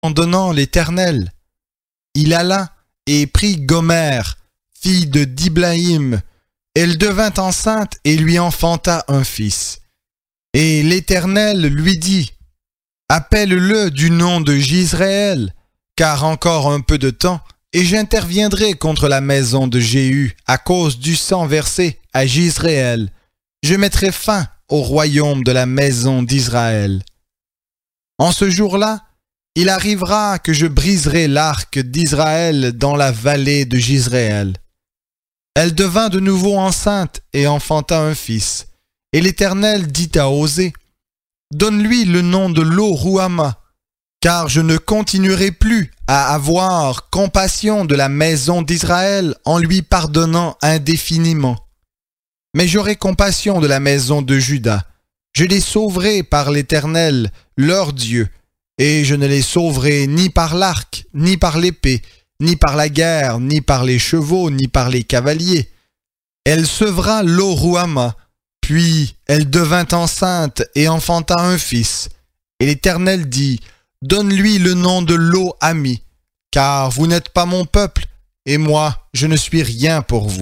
abandonnant l'Éternel. Il alla et prit Gomère, fille de Diblaïm. Elle devint enceinte et lui enfanta un fils. Et l'Éternel lui dit, « Appelle-le du nom de Jisraël, car encore un peu de temps, et j'interviendrai contre la maison de Jéhu à cause du sang versé à Jisraël. Je mettrai fin au royaume de la maison d'Israël. » En ce jour-là, il arrivera que je briserai l'arc d'Israël dans la vallée de Jisraël. Elle devint de nouveau enceinte et enfanta un fils. Et l'Éternel dit à Osée, « Donne-lui le nom de Lo-Ruhamah, car je ne continuerai plus à avoir compassion de la maison d'Israël en lui pardonnant indéfiniment. Mais j'aurai compassion de la maison de Juda. Je les sauverai par l'Éternel, leur Dieu, et je ne les sauverai ni par l'arc, ni par l'épée, ni par la guerre, ni par les chevaux, ni par les cavaliers. Elle sevra Lo-Ruhamah, puis elle devint enceinte et enfanta un fils. Et l'Éternel dit, « Donne-lui le nom de Lo-Ami, car vous n'êtes pas mon peuple, et moi je ne suis rien pour vous. »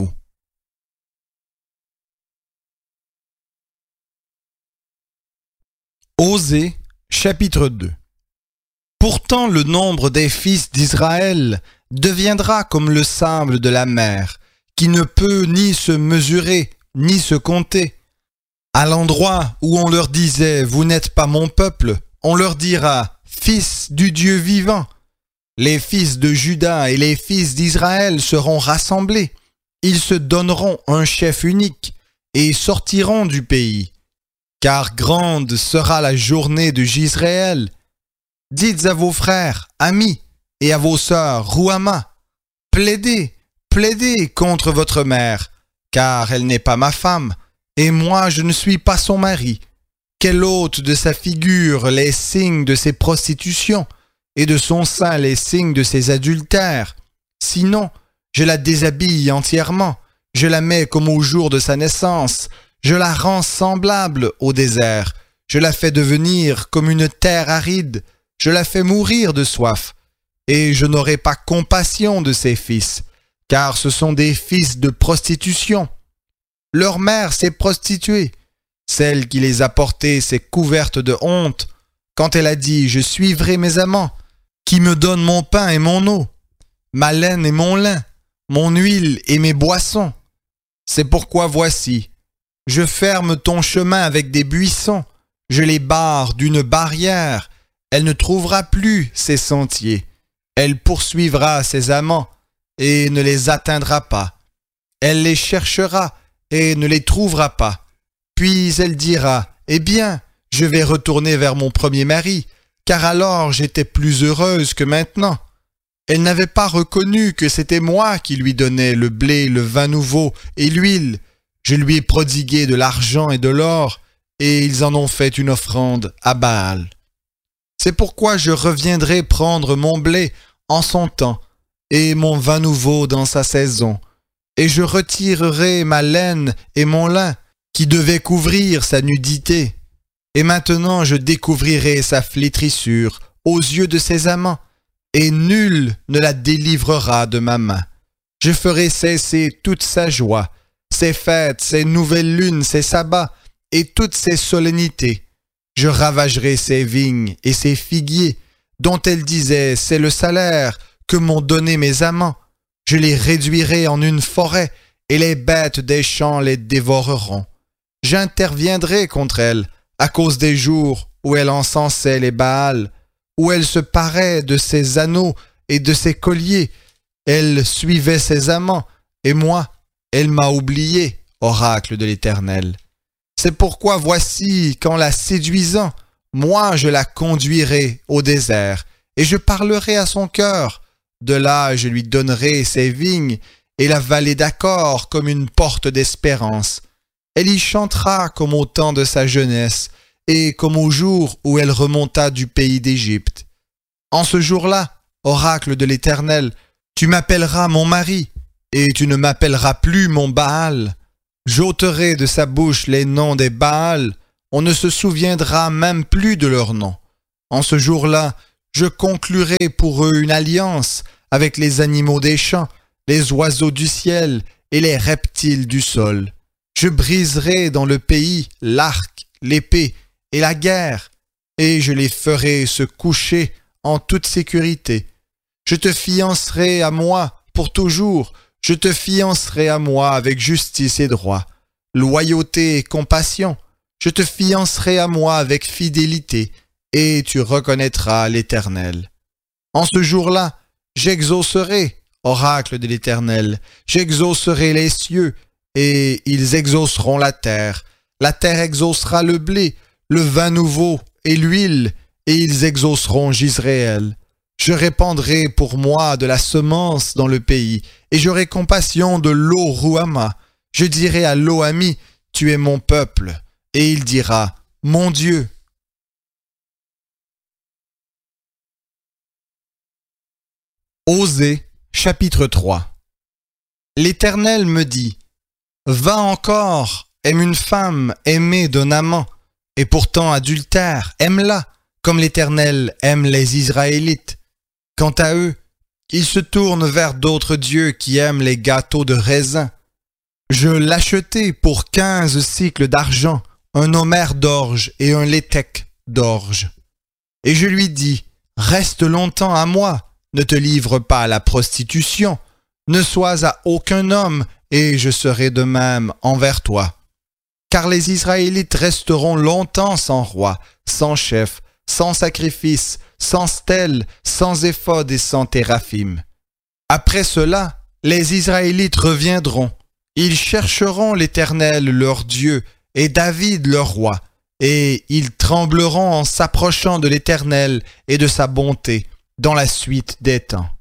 Osée, chapitre 2. Pourtant le nombre des fils d'Israël deviendra comme le sable de la mer, qui ne peut ni se mesurer, ni se compter. À l'endroit où on leur disait « Vous n'êtes pas mon peuple », on leur dira « Fils du Dieu vivant ». Les fils de Juda et les fils d'Israël seront rassemblés. Ils se donneront un chef unique et sortiront du pays. Car grande sera la journée de Jisraël. Dites à vos frères, amis, et à vos sœurs, Ruhamah, plaidez, plaidez contre votre mère, car elle n'est pas ma femme, et moi je ne suis pas son mari. Qu'elle ôte de sa figure les signes de ses prostitutions, et de son sein les signes de ses adultères. Sinon, je la déshabille entièrement, je la mets comme au jour de sa naissance, je la rends semblable au désert, je la fais devenir comme une terre aride, je la fais mourir de soif, et je n'aurai pas compassion de ses fils, car ce sont des fils de prostitution. Leur mère s'est prostituée, celle qui les a portés s'est couverte de honte, quand elle a dit « Je suivrai mes amants, qui me donnent mon pain et mon eau, ma laine et mon lin, mon huile et mes boissons. C'est pourquoi voici, je ferme ton chemin avec des buissons, je les barre d'une barrière, elle ne trouvera plus ses sentiers, elle poursuivra ses amants et ne les atteindra pas, elle les cherchera et ne les trouvera pas, puis elle dira, eh bien, je vais retourner vers mon premier mari, car alors j'étais plus heureuse que maintenant. Elle n'avait pas reconnu que c'était moi qui lui donnais le blé, le vin nouveau et l'huile. Je lui ai prodigué de l'argent et de l'or, et ils en ont fait une offrande à Baal. C'est pourquoi je reviendrai prendre mon blé en son temps, et mon vin nouveau dans sa saison, et je retirerai ma laine et mon lin, qui devaient couvrir sa nudité. Et maintenant je découvrirai sa flétrissure aux yeux de ses amants, et nul ne la délivrera de ma main. Je ferai cesser toute sa joie, ses fêtes, ses nouvelles lunes, ses sabbats, et toutes ses solennités. Je ravagerai ses vignes et ses figuiers, dont elle disait, c'est le salaire que m'ont donné mes amants. Je les réduirai en une forêt, et les bêtes des champs les dévoreront. J'interviendrai contre elle, à cause des jours où elle encensait les Baals, où elle se parait de ses anneaux et de ses colliers. Elle suivait ses amants, et moi, elle m'a oublié, oracle de l'Éternel. C'est pourquoi voici qu'en la séduisant, moi je la conduirai au désert, et je parlerai à son cœur. De là je lui donnerai ses vignes, et la vallée d'Accor comme une porte d'espérance. Elle y chantera comme au temps de sa jeunesse, et comme au jour où elle remonta du pays d'Égypte. En ce jour-là, oracle de l'Éternel, tu m'appelleras mon mari, et tu ne m'appelleras plus mon Baal. J'ôterai de sa bouche les noms des Baals, on ne se souviendra même plus de leurs noms. En ce jour-là, je conclurai pour eux une alliance avec les animaux des champs, les oiseaux du ciel et les reptiles du sol. Je briserai dans le pays l'arc, l'épée et la guerre, et je les ferai se coucher en toute sécurité. Je te fiancerai à moi pour toujours, je te fiancerai à moi avec justice et droit, loyauté et compassion. Je te fiancerai à moi avec fidélité, et tu reconnaîtras l'Éternel. En ce jour-là, j'exaucerai, oracle de l'Éternel, j'exaucerai les cieux, et ils exauceront la terre. La terre exaucera le blé, le vin nouveau et l'huile, et ils exauceront Jisraël. Je répandrai pour moi de la semence dans le pays, et j'aurai compassion de Lo-Ruhamah. Je dirai à Lo-Ami, tu es mon peuple, et il dira, mon Dieu. Osée, chapitre 3. L'Éternel me dit, va encore, aime une femme aimée d'un amant, et pourtant adultère, aime-la, comme l'Éternel aime les Israélites. Quant à eux, ils se tournent vers d'autres dieux qui aiment les gâteaux de raisin. Je l'achetai pour 15 cycles d'argent, un homère d'orge et un léthec d'orge. Et je lui dis, reste longtemps à moi, ne te livre pas à la prostitution, ne sois à aucun homme, et je serai de même envers toi. Car les Israélites resteront longtemps sans roi, sans chef, sans sacrifice, sans stèle, sans éphod et sans téraphim. Après cela, les Israélites reviendront. Ils chercheront l'Éternel leur Dieu et David leur roi, et ils trembleront en s'approchant de l'Éternel et de sa bonté dans la suite des temps.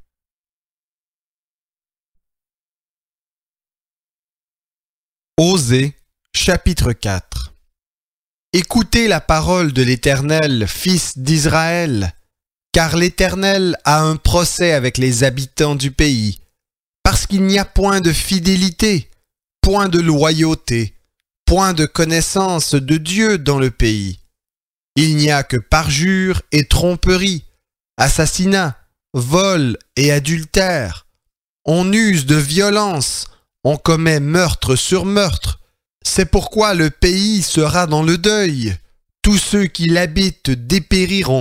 Osée, chapitre 4. Écoutez la parole de l'Éternel, fils d'Israël, car l'Éternel a un procès avec les habitants du pays, parce qu'il n'y a point de fidélité, point de loyauté, point de connaissance de Dieu dans le pays. Il n'y a que parjure et tromperie, assassinat, vol et adultère. On use de violence, on commet meurtre sur meurtre. C'est pourquoi le pays sera dans le deuil. Tous ceux qui l'habitent dépériront,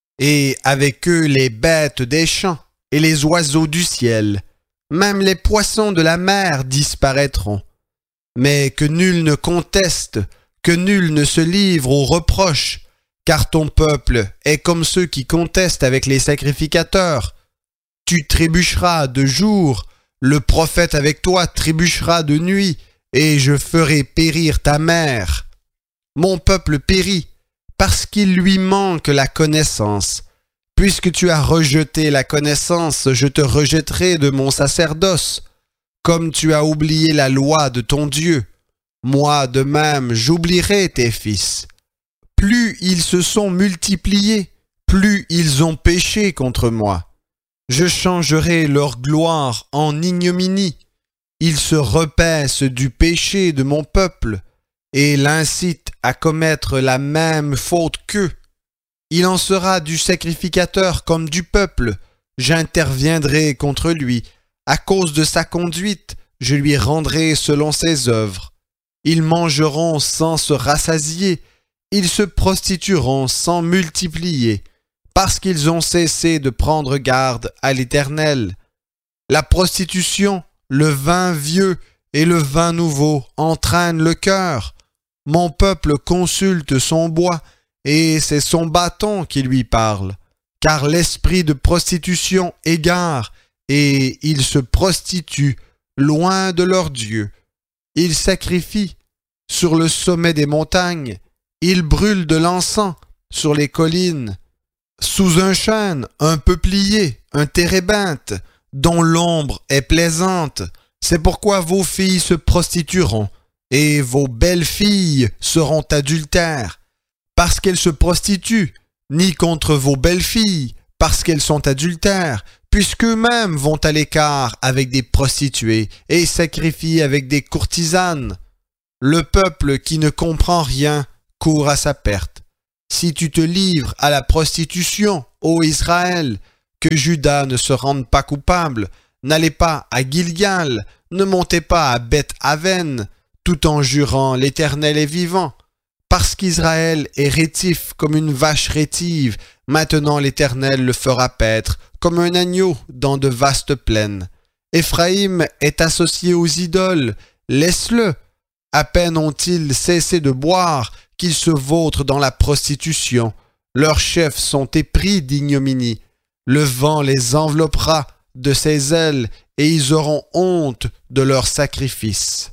et avec eux les bêtes des champs et les oiseaux du ciel. Même les poissons de la mer disparaîtront. Mais que nul ne conteste, que nul ne se livre aux reproches, car ton peuple est comme ceux qui contestent avec les sacrificateurs. Tu trébucheras de jour, le prophète avec toi trébuchera de nuit, et je ferai périr ta mère. Mon peuple périt, parce qu'il lui manque la connaissance. Puisque tu as rejeté la connaissance, je te rejetterai de mon sacerdoce. Comme tu as oublié la loi de ton Dieu, moi de même j'oublierai tes fils. Plus ils se sont multipliés, plus ils ont péché contre moi. Je changerai leur gloire en ignominie. Ils se repaissent du péché de mon peuple et l'incitent à commettre la même faute qu'eux. Il en sera du sacrificateur comme du peuple. J'interviendrai contre lui. À cause de sa conduite, je lui rendrai selon ses œuvres. Ils mangeront sans se rassasier. Ils se prostitueront sans multiplier, parce qu'ils ont cessé de prendre garde à l'Éternel. La prostitution, le vin vieux et le vin nouveau entraînent le cœur. Mon peuple consulte son bois, et c'est son bâton qui lui parle, car l'esprit de prostitution égare, et ils se prostituent loin de leur Dieu. Ils sacrifient sur le sommet des montagnes, ils brûlent de l'encens sur les collines. Sous un chêne, un peuplier, un térébinthe, dont l'ombre est plaisante, c'est pourquoi vos filles se prostitueront, et vos belles filles seront adultères, parce qu'elles se prostituent, ni contre vos belles filles, parce qu'elles sont adultères, puisqu'eux-mêmes vont à l'écart avec des prostituées et sacrifient avec des courtisanes. Le peuple qui ne comprend rien court à sa perte. Si tu te livres à la prostitution ô Israël, que Juda ne se rende pas coupable, n'allez pas à Gilgal, ne montez pas à Beth-Aven, tout en jurant l'Éternel est vivant. Parce qu'Israël est rétif comme une vache rétive, maintenant l'Éternel le fera paître comme un agneau dans de vastes plaines. Éphraïm est associé aux idoles, laisse-le. À peine ont-ils cessé de boire qu'ils se vautrent dans la prostitution. Leurs chefs sont épris d'ignominie. Le vent les enveloppera de ses ailes et ils auront honte de leurs sacrifices.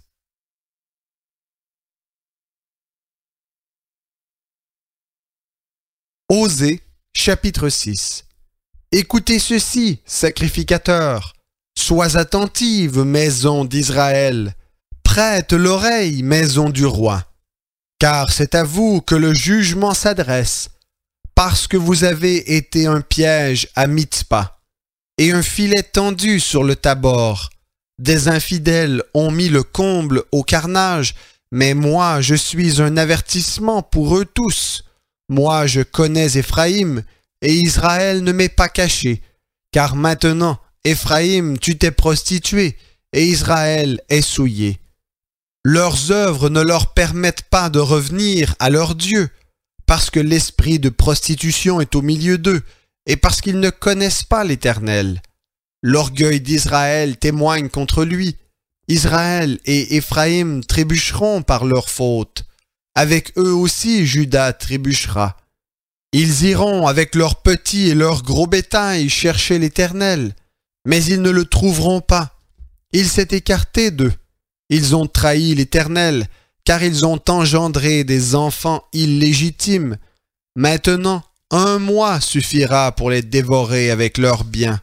Osée, chapitre 6. Écoutez ceci, sacrificateurs. Sois attentive, maison d'Israël. Prête l'oreille, maison du roi. Car c'est à vous que le jugement s'adresse, parce que vous avez été un piège à Mitzpa, et un filet tendu sur le Tabor. Des infidèles ont mis le comble au carnage, mais moi je suis un avertissement pour eux tous. Moi je connais Éphraïm, et Israël ne m'est pas caché, car maintenant, Éphraïm, tu t'es prostitué, et Israël est souillé. Leurs œuvres ne leur permettent pas de revenir à leur Dieu, parce que l'esprit de prostitution est au milieu d'eux, et parce qu'ils ne connaissent pas l'Éternel. L'orgueil d'Israël témoigne contre lui. Israël et Éphraïm trébucheront par leur faute. Avec eux aussi Juda trébuchera. Ils iront avec leurs petits et leurs gros bétail chercher l'Éternel, mais ils ne le trouveront pas. Il s'est écarté d'eux. Ils ont trahi l'Éternel, car ils ont engendré des enfants illégitimes. Maintenant, 1 mois suffira pour les dévorer avec leurs biens.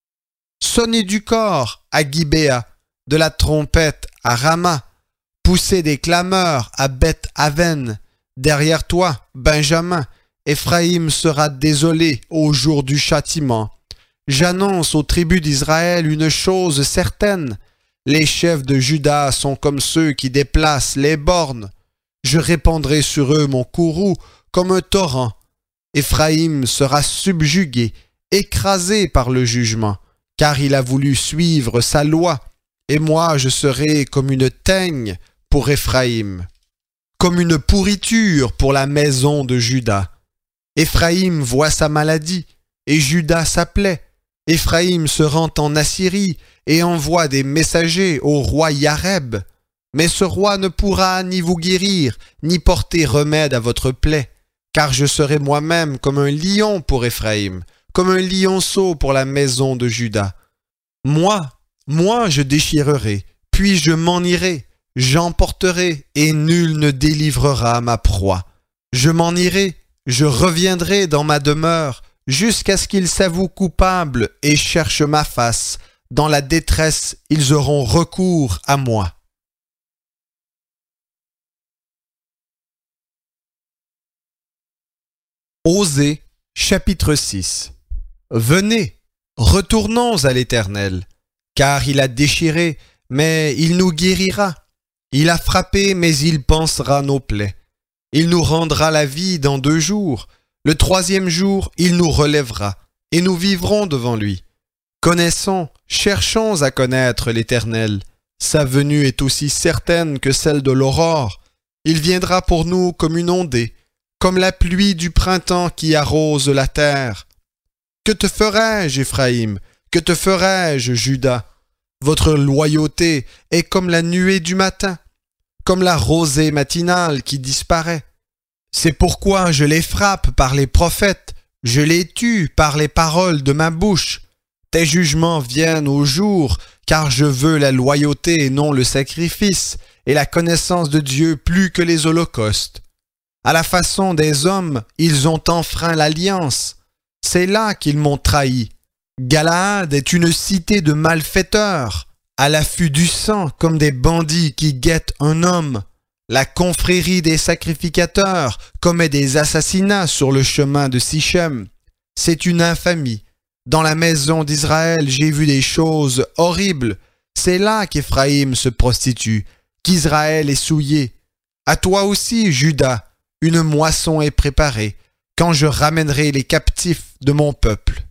Sonnez du cor à Gibéa, de la trompette à Rama, poussez des clameurs à Beth-Aven. Derrière toi, Benjamin, Éphraïm sera désolé au jour du châtiment. J'annonce aux tribus d'Israël une chose certaine. Les chefs de Juda sont comme ceux qui déplacent les bornes. Je répandrai sur eux mon courroux comme un torrent. Éphraïm sera subjugué, écrasé par le jugement, car il a voulu suivre sa loi, et moi je serai comme une teigne pour Éphraïm, comme une pourriture pour la maison de Juda. Éphraïm voit sa maladie, et Juda sa plaie. Éphraïm se rend en Assyrie et envoie des messagers au roi Yareb. Mais ce roi ne pourra ni vous guérir, ni porter remède à votre plaie, car je serai moi-même comme un lion pour Éphraïm, comme un lionceau pour la maison de Juda. Moi, je déchirerai, puis je m'en irai, j'emporterai, et nul ne délivrera ma proie. Je m'en irai, je reviendrai dans ma demeure, jusqu'à ce qu'ils s'avouent coupables et cherchent ma face. Dans la détresse, ils auront recours à moi. Osée, chapitre 6. Venez, retournons à l'Éternel, car il a déchiré, mais il nous guérira. Il a frappé, mais il pansera nos plaies. Il nous rendra la vie dans 2 jours. Le 3e jour, il nous relèvera, et nous vivrons devant lui. Connaissons, cherchons à connaître l'Éternel. Sa venue est aussi certaine que celle de l'aurore. Il viendra pour nous comme une ondée, comme la pluie du printemps qui arrose la terre. Que te ferai-je, Éphraïm? Que te ferai-je, Juda? Votre loyauté est comme la nuée du matin, comme la rosée matinale qui disparaît. C'est pourquoi je les frappe par les prophètes, je les tue par les paroles de ma bouche. Tes jugements viennent au jour, car je veux la loyauté et non le sacrifice, et la connaissance de Dieu plus que les holocaustes. À la façon des hommes, ils ont enfreint l'alliance. C'est là qu'ils m'ont trahi. Galaad est une cité de malfaiteurs, à l'affût du sang comme des bandits qui guettent un homme. La confrérie des sacrificateurs commet des assassinats sur le chemin de Sichem. C'est une infamie. Dans la maison d'Israël, j'ai vu des choses horribles. C'est là qu'Éphraïm se prostitue, qu'Israël est souillé. À toi aussi, Juda, une moisson est préparée. quand je ramènerai les captifs de mon peuple.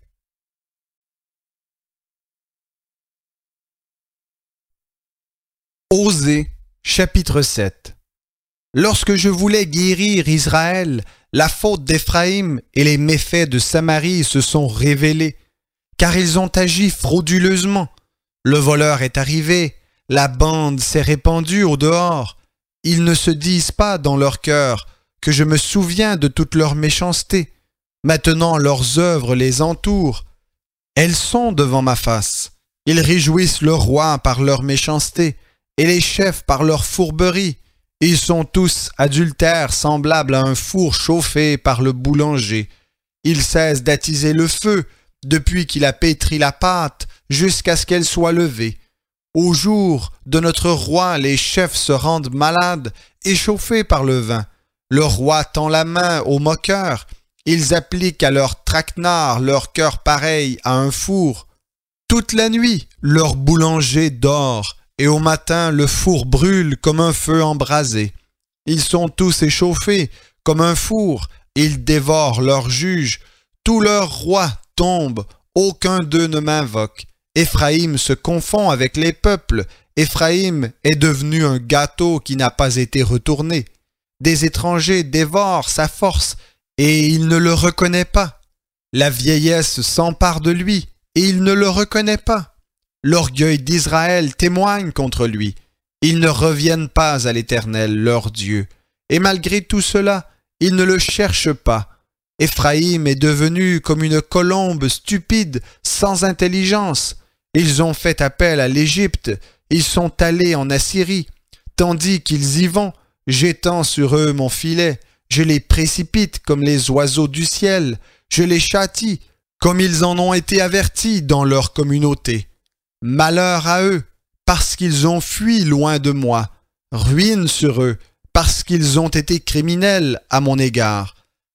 Osée, chapitre 7. Lorsque je voulais guérir Israël, la faute d'Éphraïm et les méfaits de Samarie se sont révélés, car ils ont agi frauduleusement. Le voleur est arrivé, la bande s'est répandue au dehors. Ils ne se disent pas dans leur cœur que je me souviens de toute leur méchanceté. Maintenant leurs œuvres les entourent. Elles sont devant ma face. Ils réjouissent le roi par leur méchanceté et les chefs par leur fourberie. Ils sont tous adultères semblables à un four chauffé par le boulanger. Il cesse d'attiser le feu depuis qu'il a pétri la pâte jusqu'à ce qu'elle soit levée. Au jour de notre roi, les chefs se rendent malades, échauffés par le vin. Le roi tend la main aux moqueurs. Ils appliquent à leur traquenard leur cœur pareil à un four. Toute la nuit, leur boulanger dort, et au matin, le four brûle comme un feu embrasé. Ils sont tous échauffés comme un four. Ils dévorent leurs juges. Tous leurs rois tombent. Aucun d'eux ne m'invoque. Éphraïm se confond avec les peuples. Éphraïm est devenu un gâteau qui n'a pas été retourné. Des étrangers dévorent sa force et il ne le reconnaît pas. La vieillesse s'empare de lui et il ne le reconnaît pas. L'orgueil d'Israël témoigne contre lui. Ils ne reviennent pas à l'Éternel, leur Dieu. Et malgré tout cela, ils ne le cherchent pas. Éphraïm est devenu comme une colombe stupide, sans intelligence. Ils ont fait appel à l'Égypte. Ils sont allés en Assyrie. Tandis qu'ils y vont, j'étends sur eux mon filet. Je les précipite comme les oiseaux du ciel. Je les châtie comme ils en ont été avertis dans leur communauté. Malheur à eux, parce qu'ils ont fui loin de moi. Ruine sur eux, parce qu'ils ont été criminels à mon égard.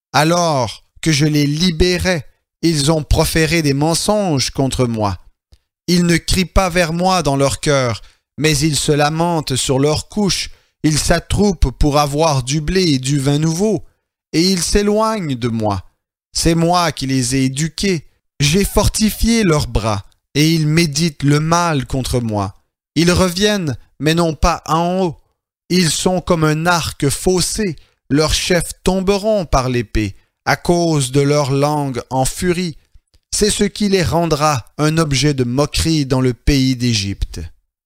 Alors que je les libérais, ils ont proféré des mensonges contre moi. Ils ne crient pas vers moi dans leur cœur, mais ils se lamentent sur leurs couches. Ils s'attroupent pour avoir du blé et du vin nouveau, et ils s'éloignent de moi. C'est moi qui les ai éduqués. J'ai fortifié leurs bras, et ils méditent le mal contre moi. Ils reviennent, mais non pas en haut. Ils sont comme un arc faussé. Leurs chefs tomberont par l'épée, à cause de leur langue en furie. C'est ce qui les rendra un objet de moquerie dans le pays d'Égypte.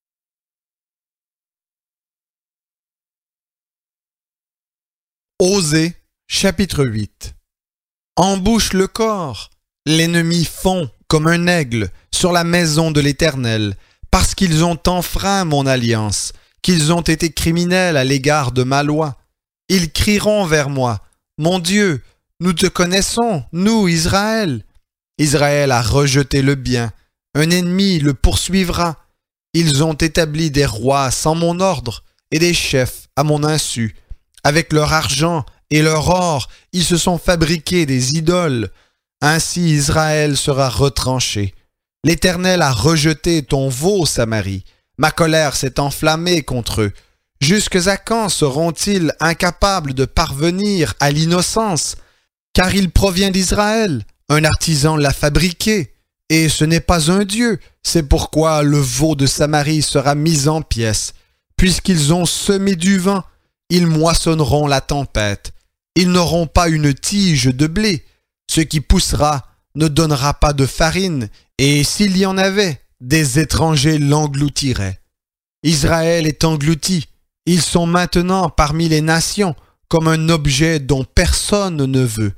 Osée, chapitre 8. Embouche le corps. L'ennemi fond comme un aigle sur la maison de l'Éternel, parce qu'ils ont enfreint mon alliance, qu'ils ont été criminels à l'égard de ma loi. Ils crieront vers moi, « Mon Dieu, nous te connaissons, nous, Israël. » Israël a rejeté le bien, un ennemi le poursuivra. Ils ont établi des rois sans mon ordre et des chefs à mon insu. Avec leur argent et leur or, ils se sont fabriqués des idoles. Ainsi Israël sera retranché. L'Éternel a rejeté ton veau, Samarie. Ma colère s'est enflammée contre eux. Jusqu'à quand seront-ils incapables de parvenir à l'innocence? Car il provient d'Israël. Un artisan l'a fabriqué. Et ce n'est pas un Dieu. C'est pourquoi le veau de Samarie sera mis en pièces. Puisqu'ils ont semé du vent, ils moissonneront la tempête. Ils n'auront pas une tige de blé. Ce qui poussera ne donnera pas de farine, et s'il y en avait, des étrangers l'engloutiraient. Israël est englouti. Ils sont maintenant parmi les nations, comme un objet dont personne ne veut.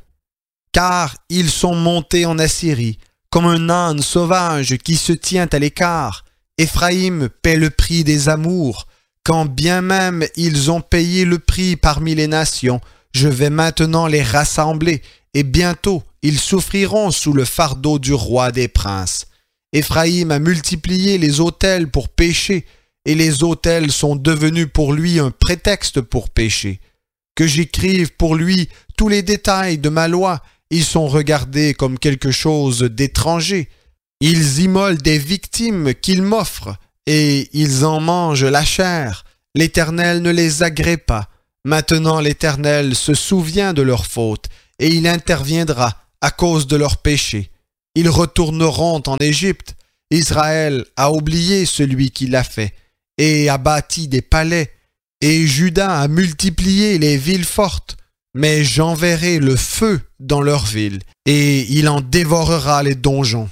Car ils sont montés en Assyrie, comme un âne sauvage qui se tient à l'écart. Éphraïm paie le prix des amours. Quand bien même ils ont payé le prix parmi les nations, je vais maintenant les rassembler, et bientôt ils souffriront sous le fardeau du roi des princes. Éphraïm a multiplié les autels pour pécher, et les autels sont devenus pour lui un prétexte pour pécher. Que j'écrive pour lui tous les détails de ma loi, ils sont regardés comme quelque chose d'étranger. Ils immolent des victimes qu'ils m'offrent, et ils en mangent la chair. L'Éternel ne les agrée pas. Maintenant l'Éternel se souvient de leurs fautes, et il interviendra à cause de leurs péchés. Ils retourneront en Égypte. Israël a oublié celui qui l'a fait, et a bâti des palais, et Juda a multiplié les villes fortes. Mais j'enverrai le feu dans leurs villes, et il en dévorera les donjons.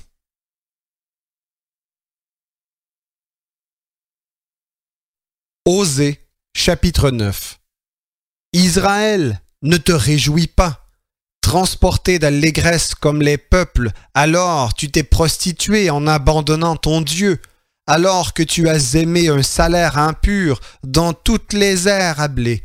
Osée, chapitre 9. Israël, ne te réjouis pas. Transporté d'allégresse comme les peuples, alors tu t'es prostitué en abandonnant ton Dieu, alors que tu as aimé un salaire impur dans toutes les aires à blé.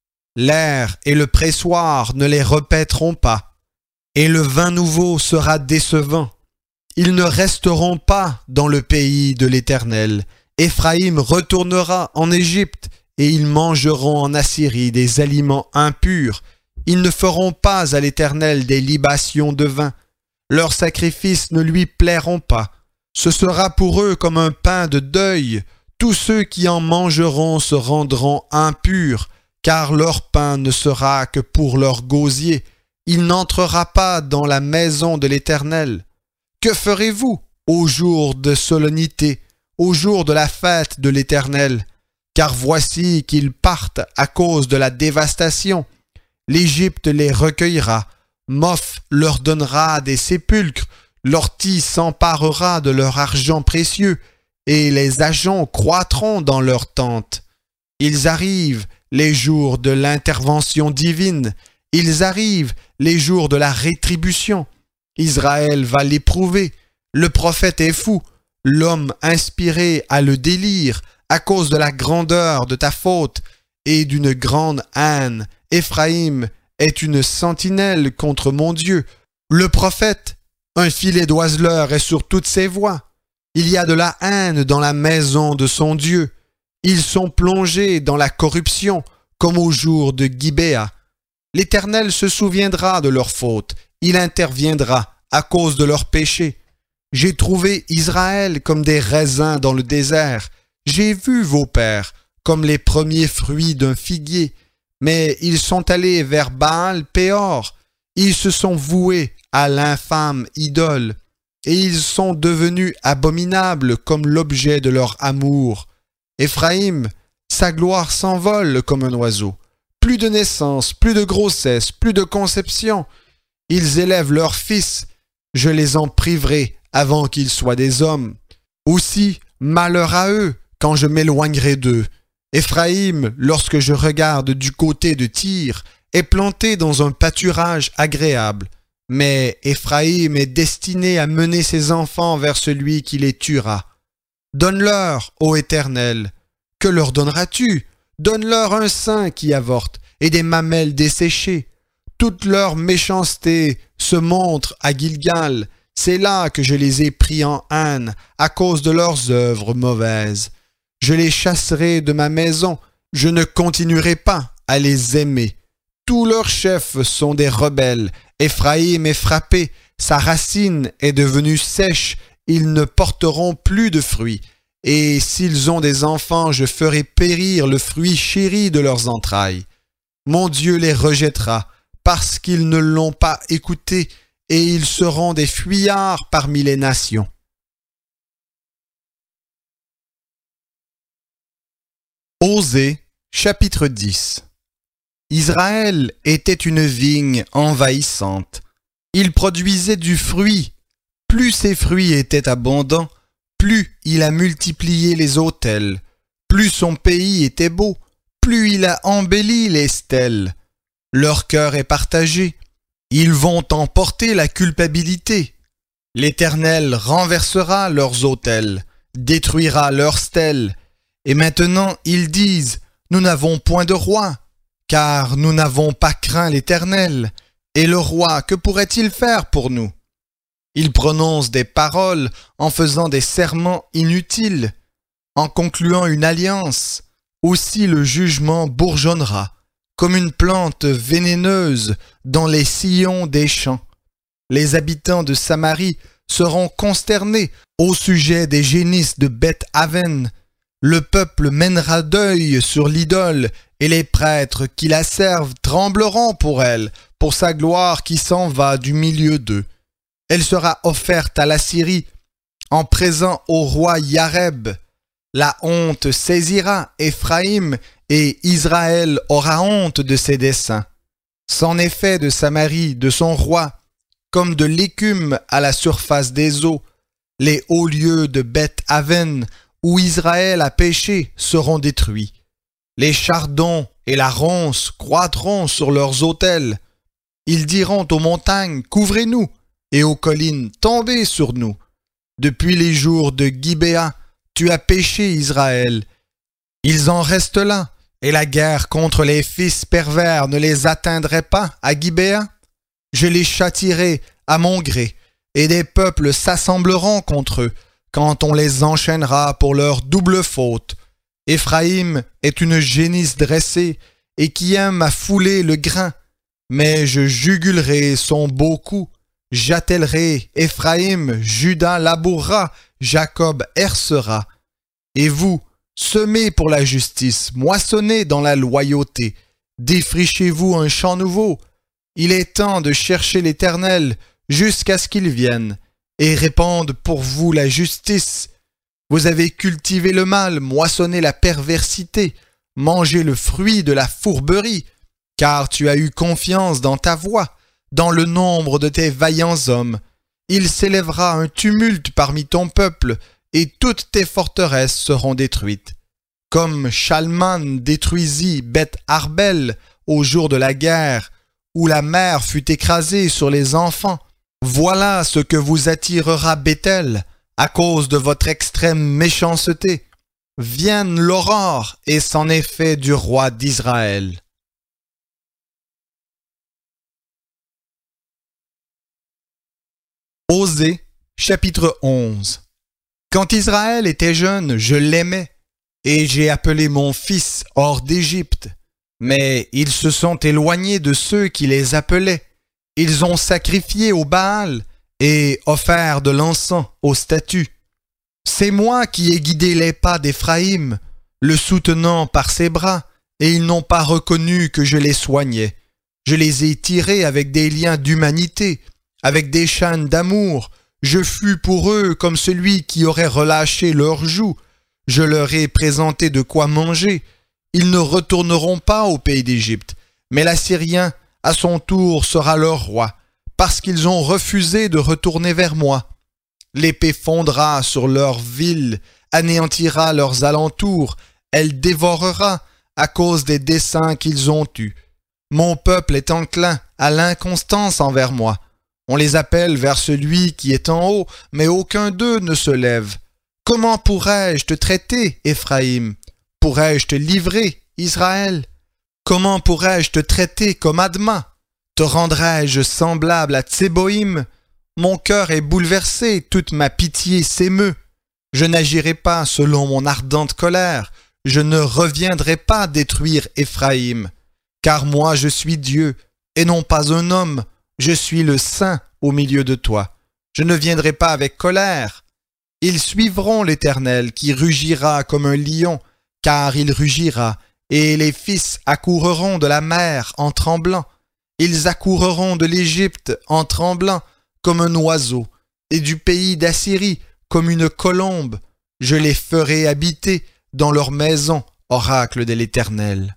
L'air et le pressoir ne les répéteront pas, et le vin nouveau sera décevant. Ils ne resteront pas dans le pays de l'Éternel. Éphraïm retournera en Égypte, et ils mangeront en Assyrie des aliments impurs. Ils ne feront pas à l'Éternel des libations de vin. Leurs sacrifices ne lui plairont pas. Ce sera pour eux comme un pain de deuil. Tous ceux qui en mangeront se rendront impurs, car leur pain ne sera que pour leur gosier. Il n'entrera pas dans la maison de l'Éternel. Que ferez-vous au jour de solennité, au jour de la fête de l'Éternel? Car voici qu'ils partent à cause de la dévastation. L'Égypte les recueillera, Moph leur donnera des sépulcres, l'ortie s'emparera de leur argent précieux, et les agents croîtront dans leurs tentes. Ils arrivent les jours de l'intervention divine, ils arrivent les jours de la rétribution. Israël va l'éprouver, le prophète est fou, l'homme inspiré a le délire, à cause de la grandeur de ta faute et d'une grande haine. Éphraïm est une sentinelle contre mon Dieu. Le prophète, un filet d'oiseleurs est sur toutes ses voies. Il y a de la haine dans la maison de son Dieu. Ils sont plongés dans la corruption, comme au jour de Gibéa. L'Éternel se souviendra de leurs fautes. Il interviendra à cause de leurs péchés. J'ai trouvé Israël comme des raisins dans le désert. J'ai vu vos pères comme les premiers fruits d'un figuier. Mais ils sont allés vers Baal-Péor. Ils se sont voués à l'infâme idole. Et ils sont devenus abominables comme l'objet de leur amour. Éphraïm, sa gloire s'envole comme un oiseau. Plus de naissance, plus de grossesse, plus de conception. Ils élèvent leurs fils. Je les en priverai avant qu'ils soient des hommes. Aussi, malheur à eux quand je m'éloignerai d'eux. Éphraïm, lorsque je regarde du côté de Tyr, est planté dans un pâturage agréable. Mais Éphraïm est destiné à mener ses enfants vers celui qui les tuera. Donne-leur, ô Éternel. Que leur donneras-tu? Donne-leur un sein qui avorte et des mamelles desséchées. Toute leur méchanceté se montre à Gilgal. C'est là que je les ai pris en haine à cause de leurs œuvres mauvaises. Je les chasserai de ma maison, je ne continuerai pas à les aimer. Tous leurs chefs sont des rebelles. Éphraïm est frappé, sa racine est devenue sèche, ils ne porteront plus de fruits. Et s'ils ont des enfants, je ferai périr le fruit chéri de leurs entrailles. Mon Dieu les rejettera, parce qu'ils ne l'ont pas écouté, et ils seront des fuyards parmi les nations. Osée, chapitre 10. Israël était une vigne envahissante. Il produisait du fruit. Plus ses fruits étaient abondants, plus il a multiplié les autels. Plus son pays était beau, plus il a embelli les stèles. Leur cœur est partagé. Ils vont emporter la culpabilité. L'Éternel renversera leurs autels, détruira leurs stèles. Et maintenant ils disent, nous n'avons point de roi, car nous n'avons pas craint l'Éternel. Et le roi, que pourrait-il faire pour nous? Ils prononcent des paroles en faisant des serments inutiles, en concluant une alliance. Aussi le jugement bourgeonnera, comme une plante vénéneuse dans les sillons des champs. Les habitants de Samarie seront consternés au sujet des génisses de Beth-Aven. Le peuple mènera deuil sur l'idole, et les prêtres qui la servent trembleront pour elle, pour sa gloire qui s'en va du milieu d'eux. Elle sera offerte à la Syrie en présent au roi Yareb. La honte saisira Éphraïm et Israël aura honte de ses desseins. C'en est fait de Samarie, de son roi, comme de l'écume à la surface des eaux. Les hauts lieux de Beth-Aven, où Israël a péché, seront détruits. Les chardons et la ronce croîtront sur leurs autels. Ils diront aux montagnes, couvrez-nous, et aux collines, tombez sur nous. Depuis les jours de Gibéa, tu as péché, Israël. Ils en restent là, et la guerre contre les fils pervers ne les atteindrait pas à Gibéa. Je les châtierai à mon gré, et des peuples s'assembleront contre eux, quand on les enchaînera pour leur double faute. Éphraïm est une génisse dressée, et qui aime à fouler le grain. Mais je jugulerai son beau cou. J'attellerai Éphraïm, Juda labourera, Jacob hercera. Et vous, semez pour la justice, moissonnez dans la loyauté. Défrichez-vous un champ nouveau. Il est temps de chercher l'Éternel jusqu'à ce qu'il vienne et répande pour vous la justice. Vous avez cultivé le mal, moissonné la perversité, mangé le fruit de la fourberie, car tu as eu confiance dans ta voix, dans le nombre de tes vaillants hommes. Il s'élèvera un tumulte parmi ton peuple, et toutes tes forteresses seront détruites. Comme Chalman détruisit Beth-Arbel au jour de la guerre, où la mer fut écrasée sur les enfants, voilà ce que vous attirera Béthel, à cause de votre extrême méchanceté. Vienne l'aurore, et c'en est fait du roi d'Israël. Osée, chapitre 11. Quand Israël était jeune, je l'aimais, et j'ai appelé mon fils hors d'Égypte. Mais ils se sont éloignés de ceux qui les appelaient. Ils ont sacrifié au Baal et offert de l'encens aux statues. C'est moi qui ai guidé les pas d'Éphraïm, le soutenant par ses bras, et ils n'ont pas reconnu que je les soignais. Je les ai tirés avec des liens d'humanité, avec des chaînes d'amour. Je fus pour eux comme celui qui aurait relâché leurs joues. Je leur ai présenté de quoi manger. Ils ne retourneront pas au pays d'Égypte, mais l'Assyrien, à son tour, sera leur roi, parce qu'ils ont refusé de retourner vers moi. L'épée fondra sur leurs villes, anéantira leurs alentours, elle dévorera à cause des desseins qu'ils ont eus. Mon peuple est enclin à l'inconstance envers moi. On les appelle vers celui qui est en haut, mais aucun d'eux ne se lève. Comment pourrais-je te traiter, Éphraïm? Pourrais-je te livrer, Israël? Comment pourrais-je te traiter comme Adma? Te rendrais-je semblable à Tséboïm? Mon cœur est bouleversé, toute ma pitié s'émeut. Je n'agirai pas selon mon ardente colère, je ne reviendrai pas détruire Éphraïm. Car moi je suis Dieu, et non pas un homme, je suis le Saint au milieu de toi. Je ne viendrai pas avec colère. Ils suivront l'Éternel qui rugira comme un lion, car il rugira, et les fils accourront de la mer en tremblant. Ils accourront de l'Égypte en tremblant comme un oiseau, et du pays d'Assyrie comme une colombe. Je les ferai habiter dans leur maison, oracle de l'Éternel.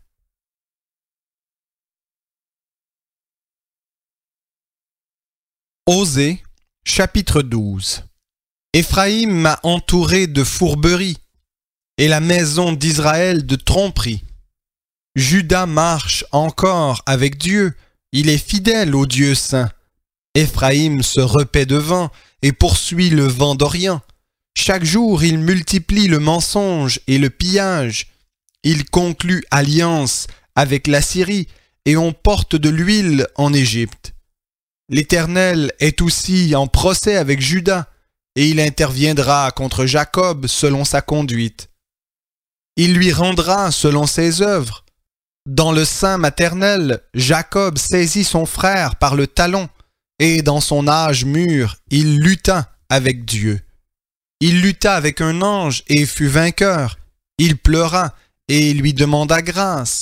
Osée, chapitre 12. Éphraïm m'a entouré de fourberie, et la maison d'Israël de tromperie. Juda marche encore avec Dieu, il est fidèle au Dieu saint. Éphraïm se repaît de vent et poursuit le vent d'Orient. Chaque jour il multiplie le mensonge et le pillage. Il conclut alliance avec la Syrie et on porte de l'huile en Égypte. L'Éternel est aussi en procès avec Juda, et il interviendra contre Jacob selon sa conduite. Il lui rendra selon ses œuvres. Dans le sein maternel, Jacob saisit son frère par le talon, et dans son âge mûr, il lutta avec Dieu. Il lutta avec un ange et fut vainqueur. Il pleura et lui demanda grâce.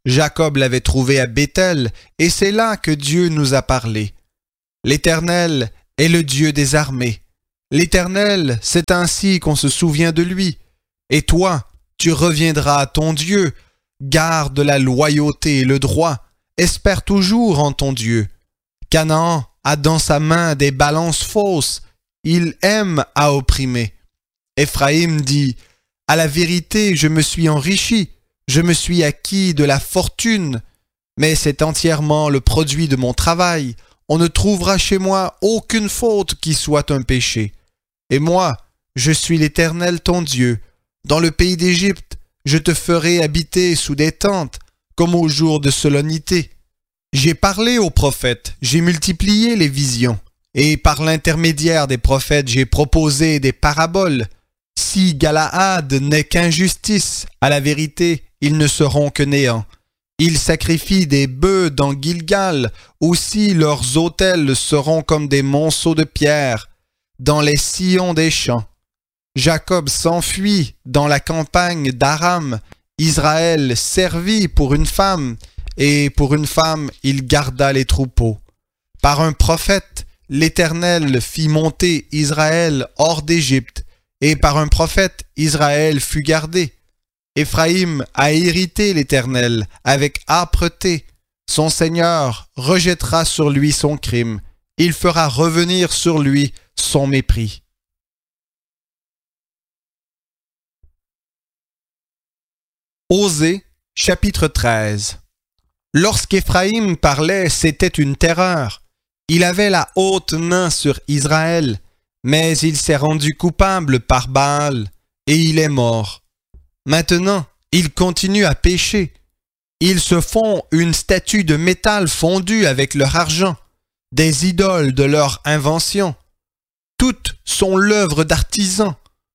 Jacob l'avait trouvé à Béthel, et c'est là que Dieu nous a parlé. L'Éternel est le Dieu des armées. L'Éternel, c'est ainsi qu'on se souvient de lui. Et toi, tu reviendras à ton Dieu. Garde la loyauté et le droit. Espère toujours en ton Dieu. Canaan a dans sa main des balances fausses. Il aime à opprimer. Éphraïm dit, « À la vérité, je me suis enrichi. Je me suis acquis de la fortune. Mais c'est entièrement le produit de mon travail. On ne trouvera chez moi aucune faute qui soit un péché. Et moi, je suis l'Éternel ton Dieu. Dans le pays d'Égypte, je te ferai habiter sous des tentes, comme au jour de solennité. J'ai parlé aux prophètes, j'ai multiplié les visions, et par l'intermédiaire des prophètes, j'ai proposé des paraboles. Si Galaad n'est qu'injustice, à la vérité, ils ne seront que néant. Ils sacrifient des bœufs dans Gilgal, aussi leurs autels seront comme des monceaux de pierre, dans les sillons des champs. Jacob s'enfuit dans la campagne d'Aram, Israël servit pour une femme, et pour une femme il garda les troupeaux. Par un prophète, l'Éternel fit monter Israël hors d'Égypte, et par un prophète, Israël fut gardé. Éphraïm a irrité l'Éternel avec âpreté. Son Seigneur rejettera sur lui son crime. Il fera revenir sur lui son mépris. Osée, chapitre 13. Lorsqu'Éphraïm parlait, c'était une terreur. Il avait la haute main sur Israël, mais il s'est rendu coupable par Baal, et il est mort. Maintenant, ils continuent à pécher. Ils se font une statue de métal fondu avec leur argent, des idoles de leur invention. Toutes sont l'œuvre d'artisans.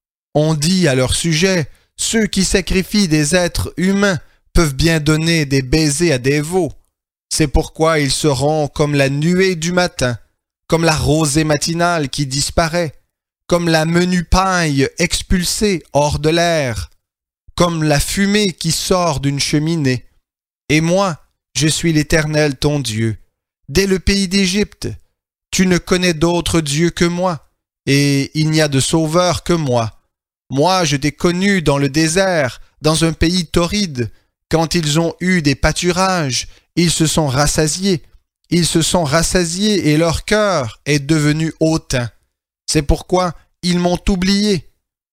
On dit à leur sujet, ceux qui sacrifient des êtres humains peuvent bien donner des baisers à des veaux. C'est pourquoi ils seront comme la nuée du matin, comme la rosée matinale qui disparaît, comme la menue paille expulsée hors de l'air, comme la fumée qui sort d'une cheminée. Et moi, je suis l'Éternel ton Dieu. Dès le pays d'Égypte, tu ne connais d'autre Dieu que moi, et il n'y a de sauveur que moi. Moi, je t'ai connu dans le désert, dans un pays torride. Quand ils ont eu des pâturages, ils se sont rassasiés. Ils se sont rassasiés et leur cœur est devenu hautain. C'est pourquoi ils m'ont oublié.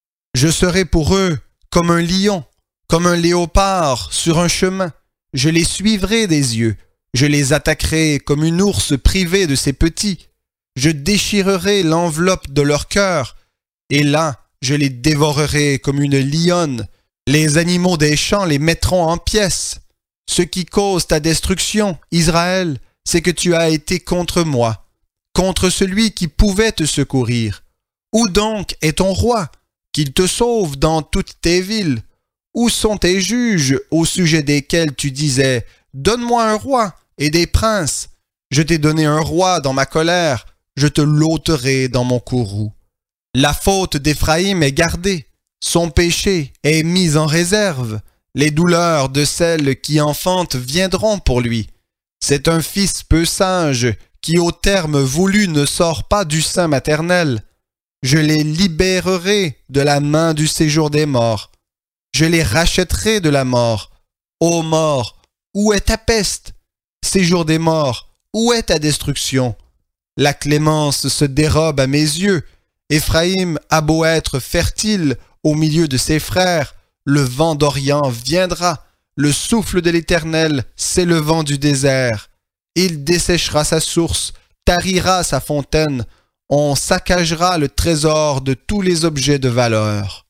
Je serai pour eux comme un lion, comme un léopard sur un chemin. Je les suivrai des yeux. Je les attaquerai comme une ours privée de ses petits. Je déchirerai l'enveloppe de leur cœur. Et là, je les dévorerai comme une lionne. Les animaux des champs les mettront en pièces. Ce qui cause ta destruction, Israël, c'est que tu as été contre moi, contre celui qui pouvait te secourir. Où donc est ton roi, qu'il te sauve dans toutes tes villes? Où sont tes juges au sujet desquels tu disais « Donne-moi un roi et des princes. Je t'ai donné un roi dans ma colère, je te l'ôterai dans mon courroux. » La faute d'Éphraïm est gardée, son péché est mis en réserve. Les douleurs de celle qui enfante viendront pour lui. C'est un fils peu sage qui au terme voulu ne sort pas du sein maternel. Je les libérerai de la main du séjour des morts. Je les rachèterai de la mort. Ô mort, où est ta peste? Séjour des morts, où est ta destruction? La clémence se dérobe à mes yeux. Éphraïm a beau être fertile au milieu de ses frères, le vent d'Orient viendra, le souffle de l'Éternel, c'est le vent du désert. Il desséchera sa source, tarira sa fontaine, on saccagera le trésor de tous les objets de valeur.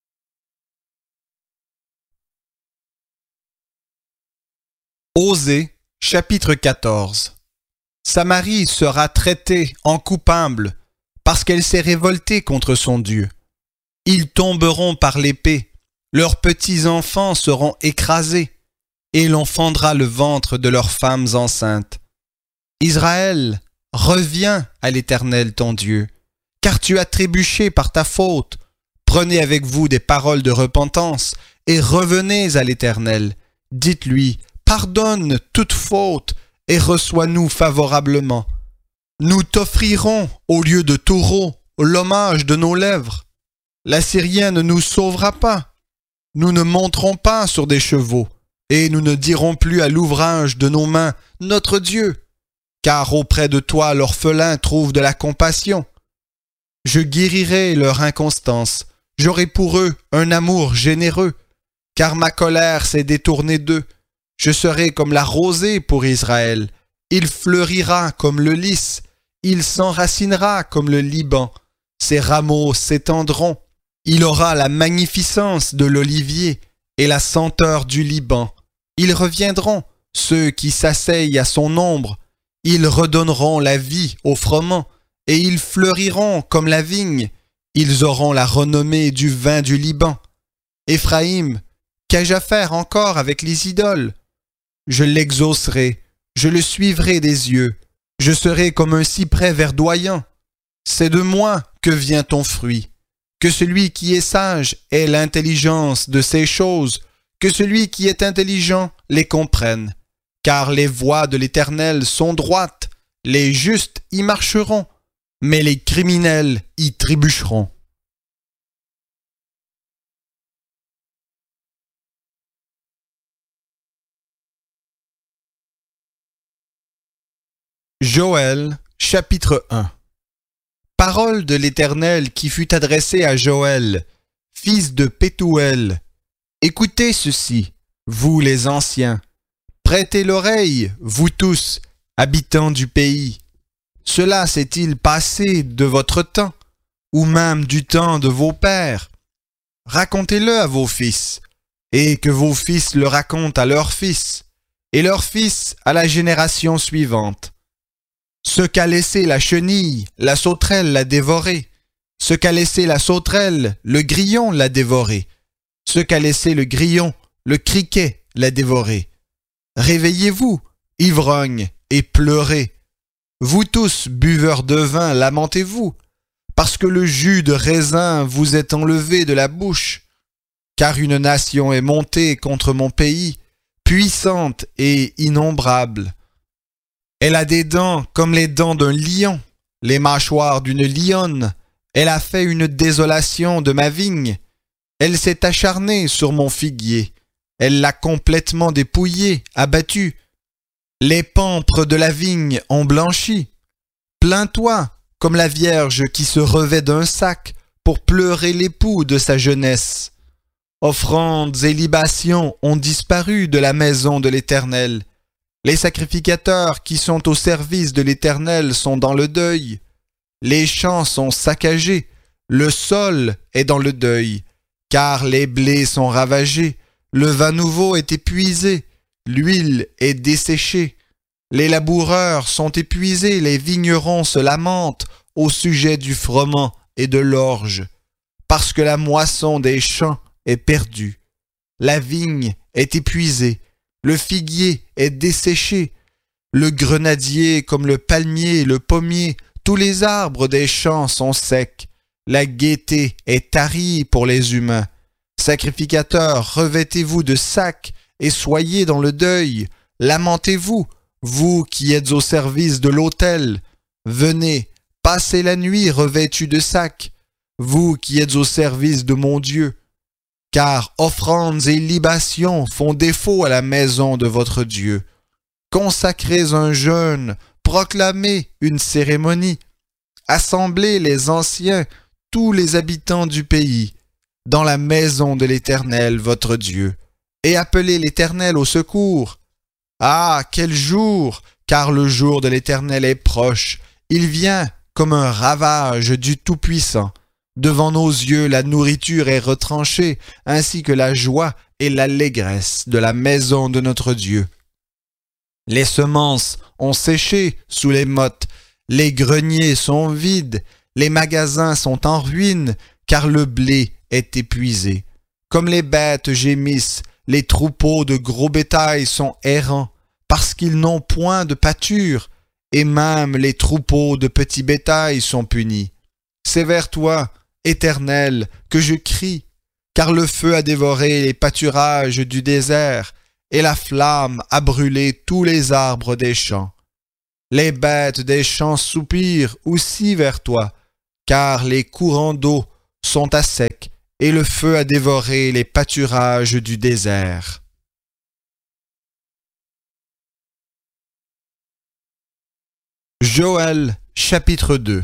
Osée, chapitre 14. Samarie sera traitée en coupable, parce qu'elle s'est révoltée contre son Dieu. Ils tomberont par l'épée, leurs petits-enfants seront écrasés, et l'on fendra le ventre de leurs femmes enceintes. Israël, reviens à l'Éternel ton Dieu, car tu as trébuché par ta faute. Prenez avec vous des paroles de repentance, et revenez à l'Éternel. Dites-lui, pardonne toute faute et reçois-nous favorablement. Nous t'offrirons, au lieu de taureau, l'hommage de nos lèvres. L'Assyrien ne nous sauvera pas. Nous ne monterons pas sur des chevaux, et nous ne dirons plus à l'ouvrage de nos mains, notre Dieu, car auprès de toi l'orphelin trouve de la compassion. Je guérirai leur inconstance, j'aurai pour eux un amour généreux, car ma colère s'est détournée d'eux. Je serai comme la rosée pour Israël, il fleurira comme le lys, il s'enracinera comme le Liban, ses rameaux s'étendront. Il aura la magnificence de l'olivier et la senteur du Liban. Ils reviendront, ceux qui s'asseyent à son ombre. Ils redonneront la vie au froment, et ils fleuriront comme la vigne. Ils auront la renommée du vin du Liban. Éphraïm, qu'ai-je à faire encore avec les idoles? Je l'exaucerai, je le suivrai des yeux. Je serai comme un cyprès verdoyant. C'est de moi que vient ton fruit. Que celui qui est sage ait l'intelligence de ces choses, que celui qui est intelligent les comprenne. Car les voies de l'Éternel sont droites, les justes y marcheront, mais les criminels y trébucheront. Joël, chapitre 1. Parole de l'Éternel qui fut adressée à Joël, fils de Pétuel. Écoutez ceci, vous les anciens. Prêtez l'oreille, vous tous, habitants du pays. Cela s'est-il passé de votre temps, ou même du temps de vos pères? Racontez-le à vos fils, et que vos fils le racontent à leurs fils, et leurs fils à la génération suivante. Ce qu'a laissé la chenille, la sauterelle l'a dévoré. Ce qu'a laissé la sauterelle, le grillon l'a dévoré. Ce qu'a laissé le grillon, le criquet l'a dévoré. Réveillez-vous, ivrognes, et pleurez. Vous tous, buveurs de vin, lamentez-vous, parce que le jus de raisin vous est enlevé de la bouche. Car une nation est montée contre mon pays, puissante et innombrable. Elle a des dents comme les dents d'un lion, les mâchoires d'une lionne. Elle a fait une désolation de ma vigne. Elle s'est acharnée sur mon figuier. Elle l'a complètement dépouillé, abattu. Les pampres de la vigne ont blanchi. Plains-toi comme la vierge qui se revêt d'un sac pour pleurer l'époux de sa jeunesse. Offrandes et libations ont disparu de la maison de l'Éternel. Les sacrificateurs qui sont au service de l'Éternel sont dans le deuil. Les champs sont saccagés, le sol est dans le deuil, car les blés sont ravagés, le vin nouveau est épuisé, l'huile est desséchée. Les laboureurs sont épuisés, les vignerons se lamentent au sujet du froment et de l'orge, parce que la moisson des champs est perdue. La vigne est épuisée, le figuier est desséché, le grenadier comme le palmier et le pommier, tous les arbres des champs sont secs. La gaieté est tarie pour les humains. Sacrificateurs, revêtez-vous de sacs et soyez dans le deuil. Lamentez-vous, vous qui êtes au service de l'autel. Venez, passez la nuit revêtus de sacs, vous qui êtes au service de mon Dieu. Car offrandes et libations font défaut à la maison de votre Dieu. Consacrez un jeûne, proclamez une cérémonie. Assemblez les anciens, tous les habitants du pays, dans la maison de l'Éternel votre Dieu, et appelez l'Éternel au secours. Ah, quel jour! Car le jour de l'Éternel est proche. Il vient comme un ravage du Tout-Puissant. Devant nos yeux, la nourriture est retranchée, ainsi que la joie et l'allégresse de la maison de notre Dieu. Les semences ont séché sous les mottes, les greniers sont vides, les magasins sont en ruine, car le blé est épuisé. Comme les bêtes gémissent, les troupeaux de gros bétail sont errants, parce qu'ils n'ont point de pâture, et même les troupeaux de petits bétail sont punis. C'est vers toi, Éternel, que je crie, car le feu a dévoré les pâturages du désert, et la flamme a brûlé tous les arbres des champs. Les bêtes des champs soupirent aussi vers toi, car les courants d'eau sont à sec, et le feu a dévoré les pâturages du désert. Joël, chapitre 2.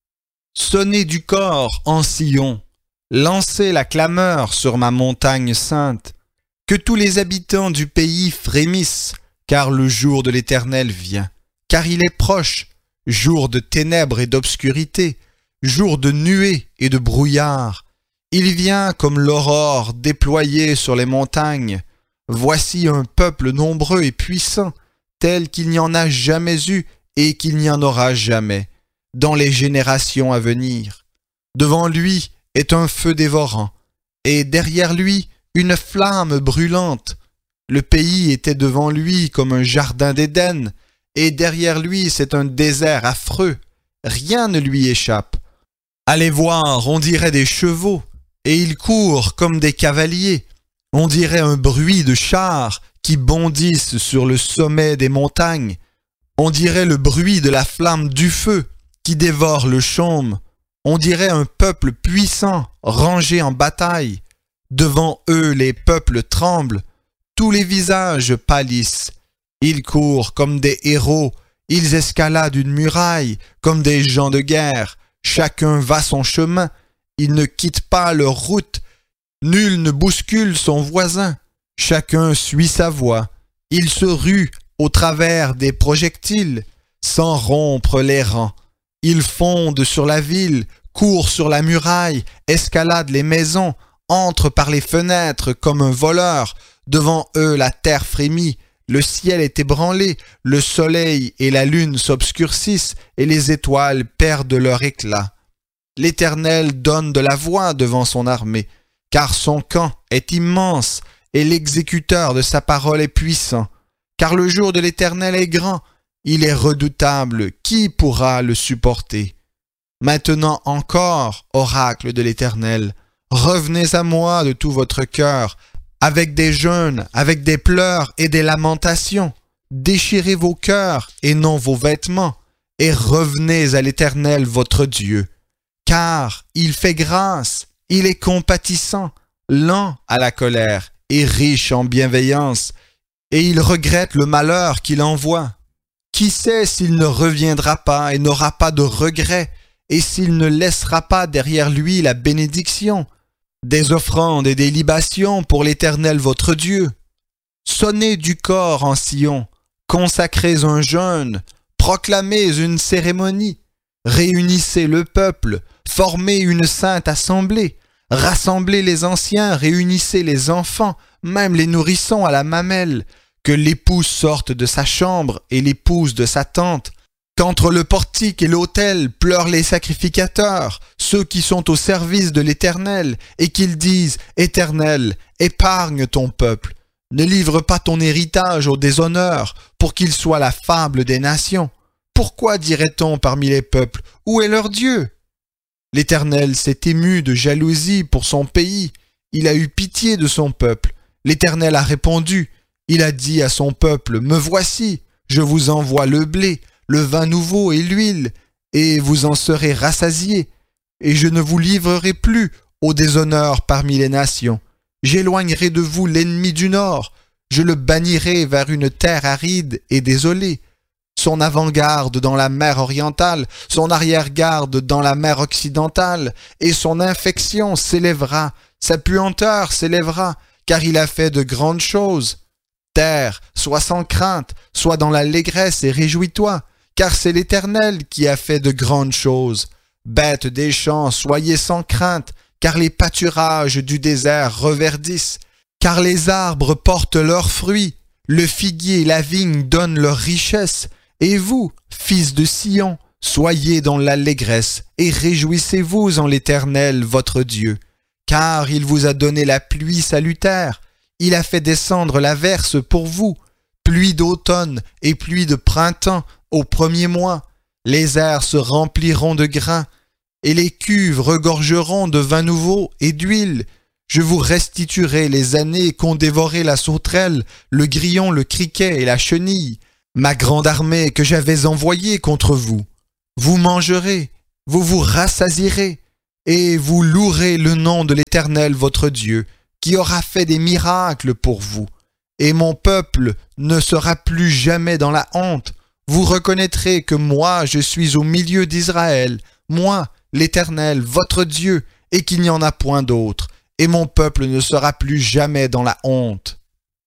Sonnez du cor en Sion, lancez la clameur sur ma montagne sainte, que tous les habitants du pays frémissent, car le jour de l'Éternel vient, car il est proche, jour de ténèbres et d'obscurité, jour de nuées et de brouillard. Il vient comme l'aurore déployée sur les montagnes. Voici un peuple nombreux et puissant, tel qu'il n'y en a jamais eu et qu'il n'y en aura jamais, dans les générations à venir. Devant lui est un feu dévorant, et derrière lui une flamme brûlante. Le pays était devant lui comme un jardin d'Éden, et derrière lui c'est un désert affreux. Rien ne lui échappe. Allez voir, on dirait des chevaux, et ils courent comme des cavaliers. On dirait un bruit de chars qui bondissent sur le sommet des montagnes. On dirait le bruit de la flamme du feu qui dévore le chaume. On dirait un peuple puissant rangé en bataille. Devant eux les peuples tremblent, tous les visages pâlissent. Ils courent comme des héros, ils escaladent une muraille comme des gens de guerre. Chacun va son chemin, ils ne quittent pas leur route. Nul ne bouscule son voisin, chacun suit sa voie. Ils se ruent au travers des projectiles, sans rompre les rangs. Ils fondent sur la ville, courent sur la muraille, escaladent les maisons, entrent par les fenêtres comme un voleur. Devant eux la terre frémit, le ciel est ébranlé, le soleil et la lune s'obscurcissent et les étoiles perdent leur éclat. L'Éternel donne de la voix devant son armée, car son camp est immense et l'exécuteur de sa parole est puissant. Car le jour de l'Éternel est grand, il est redoutable, qui pourra le supporter? Maintenant encore, oracle de l'Éternel, revenez à moi de tout votre cœur, avec des jeûnes, avec des pleurs et des lamentations. Déchirez vos cœurs et non vos vêtements, et revenez à l'Éternel votre Dieu. Car il fait grâce, il est compatissant, lent à la colère et riche en bienveillance, et il regrette le malheur qu'il envoie. Qui sait s'il ne reviendra pas et n'aura pas de regret, et s'il ne laissera pas derrière lui la bénédiction, des offrandes et des libations pour l'Éternel votre Dieu. Sonnez du cor en Sion, consacrez un jeûne, proclamez une cérémonie, réunissez le peuple, formez une sainte assemblée, rassemblez les anciens, réunissez les enfants, même les nourrissons à la mamelle, que l'époux sorte de sa chambre et l'épouse de sa tente, qu'entre le portique et l'autel pleurent les sacrificateurs, ceux qui sont au service de l'Éternel, et qu'ils disent « Éternel, épargne ton peuple, ne livre pas ton héritage au déshonneur, pour qu'il soit la fable des nations. Pourquoi dirait-on parmi les peuples, où est leur Dieu ?» L'Éternel s'est ému de jalousie pour son pays, il a eu pitié de son peuple. L'Éternel a répondu, il a dit à son peuple « Me voici, je vous envoie le blé, le vin nouveau et l'huile, et vous en serez rassasiés, et je ne vous livrerai plus au déshonneur parmi les nations. J'éloignerai de vous l'ennemi du nord, je le bannirai vers une terre aride et désolée. Son avant-garde dans la mer orientale, son arrière-garde dans la mer occidentale, et son infection s'élèvera, sa puanteur s'élèvera, car il a fait de grandes choses. Terre, sois sans crainte, sois dans l'allégresse et réjouis-toi, car c'est l'Éternel qui a fait de grandes choses. Bêtes des champs, soyez sans crainte, car les pâturages du désert reverdissent, car les arbres portent leurs fruits, le figuier et la vigne donnent leur richesse. Et vous, fils de Sion, soyez dans l'allégresse et réjouissez-vous en l'Éternel votre Dieu, car il vous a donné la pluie salutaire, il a fait descendre la verse pour vous, pluie d'automne et pluie de printemps au premier mois. Les airs se rempliront de grains, et les cuves regorgeront de vin nouveau et d'huile. Je vous restituerai les années qu'ont dévoré la sauterelle, le grillon, le criquet et la chenille, ma grande armée que j'avais envoyée contre vous. Vous mangerez, vous vous rassasierez, et vous louerez le nom de l'Éternel votre Dieu, qui aura fait des miracles pour vous. Et mon peuple ne sera plus jamais dans la honte. Vous reconnaîtrez que moi, je suis au milieu d'Israël, moi, l'Éternel, votre Dieu, et qu'il n'y en a point d'autre. Et mon peuple ne sera plus jamais dans la honte.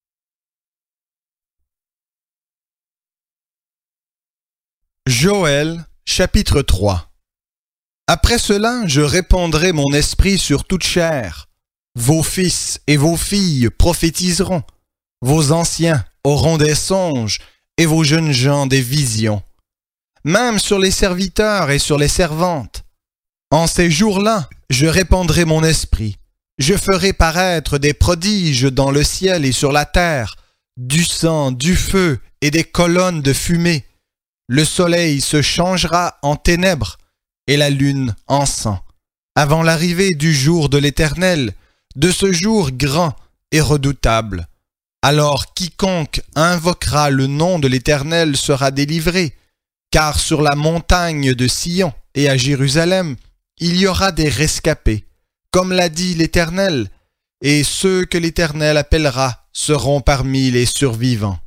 Joël, chapitre 3. Après cela, je répandrai mon esprit sur toute chair. Vos fils et vos filles prophétiseront. Vos anciens auront des songes et vos jeunes gens des visions. Même sur les serviteurs et sur les servantes. En ces jours-là, je répandrai mon esprit. Je ferai paraître des prodiges dans le ciel et sur la terre, du sang, du feu et des colonnes de fumée. Le soleil se changera en ténèbres et la lune en sang, avant l'arrivée du jour de l'Éternel, de ce jour grand et redoutable. Alors quiconque invoquera le nom de l'Éternel sera délivré, car sur la montagne de Sion et à Jérusalem, il y aura des rescapés, comme l'a dit l'Éternel, et ceux que l'Éternel appellera seront parmi les survivants.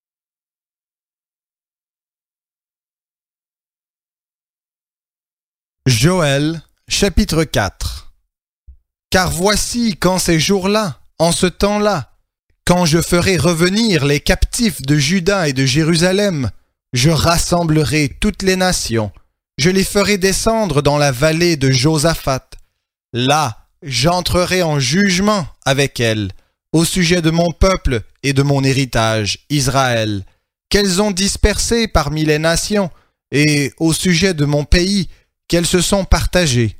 Joël, chapitre 4. Car voici qu'en ces jours-là, en ce temps-là, quand je ferai revenir les captifs de Juda et de Jérusalem, je rassemblerai toutes les nations, je les ferai descendre dans la vallée de Josaphat. Là, j'entrerai en jugement avec elles, au sujet de mon peuple et de mon héritage, Israël, qu'elles ont dispersé parmi les nations, et au sujet de mon pays, qu'elles se sont partagées.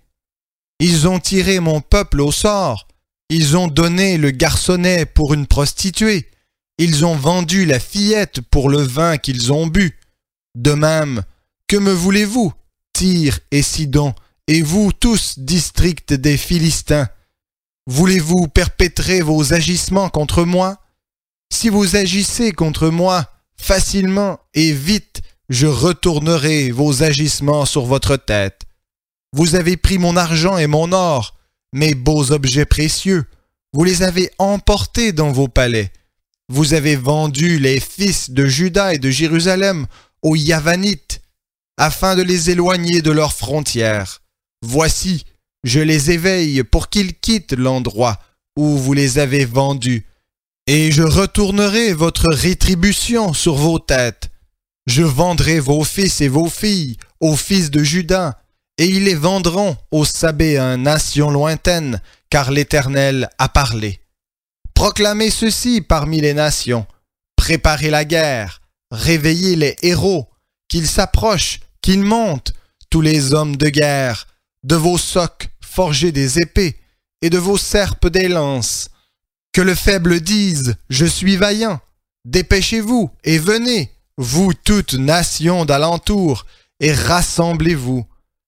Ils ont tiré mon peuple au sort, ils ont donné le garçonnet pour une prostituée, ils ont vendu la fillette pour le vin qu'ils ont bu. De même, que me voulez-vous, Tyr et Sidon, et vous tous, districts des Philistins? Voulez-vous perpétrer vos agissements contre moi? Si vous agissez contre moi facilement et vite, je retournerai vos agissements sur votre tête. Vous avez pris mon argent et mon or, mes beaux objets précieux. Vous les avez emportés dans vos palais. Vous avez vendu les fils de Juda et de Jérusalem aux Yavanites, afin de les éloigner de leurs frontières. Voici, je les éveille pour qu'ils quittent l'endroit où vous les avez vendus, et je retournerai votre rétribution sur vos têtes. Je vendrai vos fils et vos filles aux fils de Juda, et ils les vendront aux Sabéens, nation lointaine, car l'Éternel a parlé. Proclamez ceci parmi les nations, préparez la guerre, réveillez les héros, qu'ils s'approchent, qu'ils montent, tous les hommes de guerre, de vos socs forgez des épées, et de vos serpes des lances. Que le faible dise, je suis vaillant, dépêchez-vous et venez, vous toutes nations d'alentour, et rassemblez-vous.